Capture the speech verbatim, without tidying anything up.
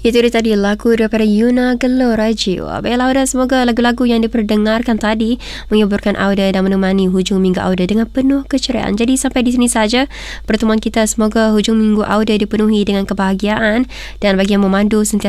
Itu dia tadi lagu daripada Yuna Gelora Jiwa. Baiklah Auda, semoga lagu-lagu yang diperdengarkan tadi menghiburkan Auda dan menemani hujung minggu Auda dengan penuh keceriaan. Jadi sampai di sini saja pertemuan kita. Semoga hujung minggu Auda dipenuhi dengan kebahagiaan, dan bagi yang memandu sentiasa